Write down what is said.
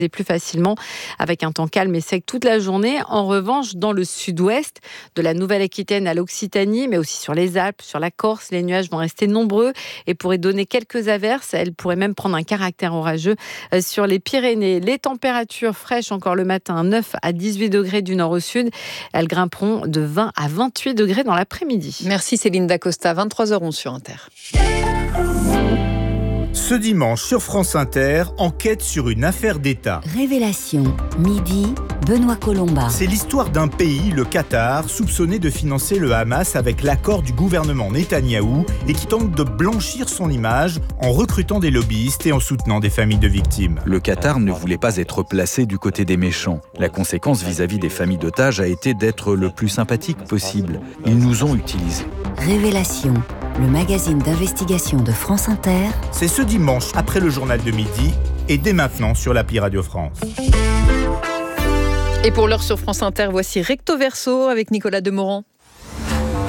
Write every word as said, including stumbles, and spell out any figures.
plus facilement avec un temps calme et sec toute la journée. En revanche, dans le sud-ouest, de la Nouvelle-Aquitaine à l'Occitanie, mais aussi sur les Alpes, sur la Corse, les nuages vont rester nombreux et pourraient donner quelques averses. Elles pourraient même prendre un caractère orageux sur les Pyrénées. Les températures fraîches encore le matin, neuf à dix-huit degrés du nord au sud. Elles grimperont de vingt à vingt-huit degrés dans l'après-midi. Merci Céline Dacosta, vingt-trois heures onze sur Inter. Ce dimanche sur France Inter, enquête sur une affaire d'État. Révélation, midi, Benoît Colomba. C'est l'histoire d'un pays, le Qatar, soupçonné de financer le Hamas avec l'accord du gouvernement Netanyahou et qui tente de blanchir son image en recrutant des lobbyistes et en soutenant des familles de victimes. Le Qatar ne voulait pas être placé du côté des méchants. La conséquence vis-à-vis des familles d'otages a été d'être le plus sympathique possible. Ils nous ont utilisés. Révélation, le magazine d'investigation de France Inter. C'est ce dimanche après le journal de midi et dès maintenant sur l'appli Radio France. Et pour l'heure sur France Inter, voici Recto Verso avec Nicolas Demorand.